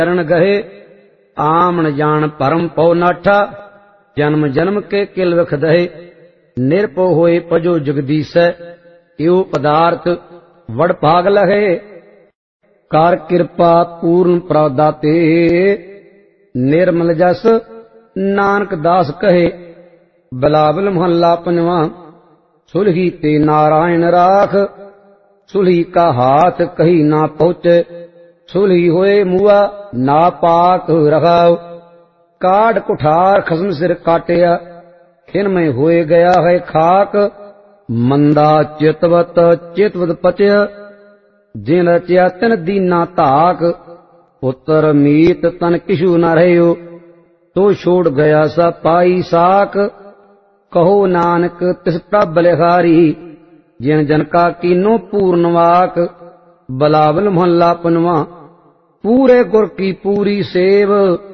शरण गहे आमन जान परम पौ नाठा। जन्म जन्म के किल विख दहे निरपो होए पजो जगदीश। यो पदार्थ वड़ भाग लहे कार कृपा पूर्ण प्रदाते। निर्मल जस नानक दास कहे बिलावल महला पंजवा। सुलही ते नारायण राख सुलही का हाथ कही ना पहुँचे। सुलही होए मुआ ना पाक रखाओ। काट कुठार खसम सिर काटिया खिन में होए गया है खाक। मंदा चितवत चितवत पचय जिन रचिया तिन दीना ताक। पुत्र मीत तन किशु न रहो तो छोड़ गया सा पाई साक। कहो नानक तिस प्रभ बलिहारी जिन जन का कीनो पूर्ण वाक। बिलावल महला पंजवा। पूरे गुर की पूरी सेव